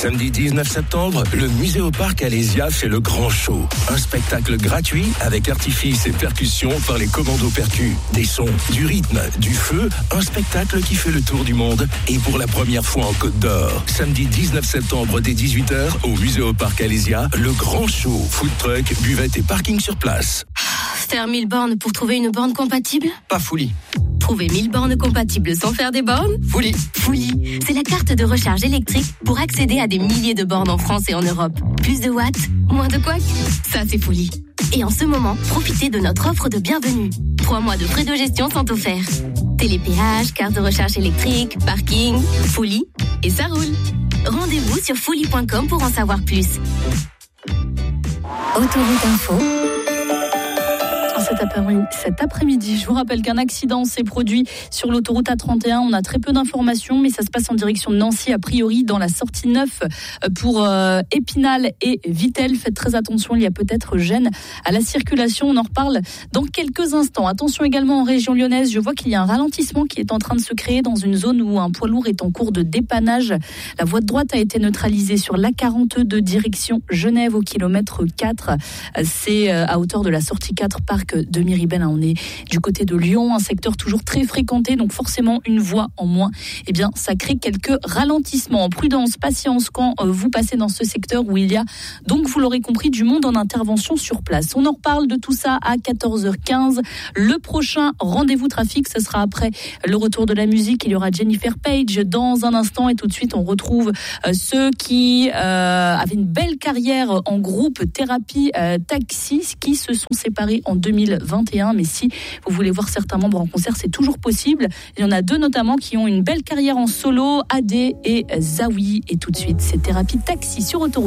Samedi 19 septembre, le Muséoparc Alésia fait le grand show. Un spectacle gratuit avec artifices et percussions par les commandos percus. Des sons, du rythme, du feu, un spectacle qui fait le tour du monde et pour la première fois en Côte d'Or. Samedi 19 septembre dès 18h au Muséoparc Alésia, le grand show, food truck, buvette et parking sur place. Faire 1000 bornes pour trouver une borne compatible ? Pas Fouli. Trouver 1000 bornes compatibles sans faire des bornes ? Fouli. Fouli, c'est la carte de recharge électrique pour accéder à des milliers de bornes en France et en Europe. Plus de watts, moins de couacs, ça c'est Fouli. Et en ce moment, profitez de notre offre de bienvenue. 3 mois de frais de gestion sont offerts. Télépéage, carte de recharge électrique, parking, Fouli, et ça roule. Rendez-vous sur fouli.com pour en savoir plus. Autoroute Info. Cet après-midi, je vous rappelle qu'un accident s'est produit sur l'autoroute A31. On a très peu d'informations, mais ça se passe en direction de Nancy, a priori dans la sortie 9 pour Épinal et Vittel. Faites très attention, il y a peut-être gêne à la circulation. On en reparle dans quelques instants. Attention également en région lyonnaise, je vois qu'il y a un ralentissement qui est en train de se créer dans une zone où un poids lourd est en cours de dépannage. La voie de droite a été neutralisée sur l'A42 direction Genève au kilomètre 4. C'est à hauteur de la sortie 4 parc de Miribel. On est du côté de Lyon, un secteur toujours très fréquenté, donc forcément une voie en moins. Eh bien, ça crée quelques ralentissements. Prudence, patience quand vous passez dans ce secteur où il y a, donc vous l'aurez compris, du monde en intervention sur place. On en reparle de tout ça à 14h15. Le prochain rendez-vous trafic, ce sera après le retour de la musique. Il y aura Jennifer Page dans un instant et tout de suite on retrouve ceux qui avaient une belle carrière en groupe Thérapie Taxi, qui se sont séparés en 2021, mais si vous voulez voir certains membres en concert, c'est toujours possible. Il y en a 2 notamment qui ont une belle carrière en solo, AD et Zawi. Et tout de suite, c'est Thérapie Taxi sur Autoroute.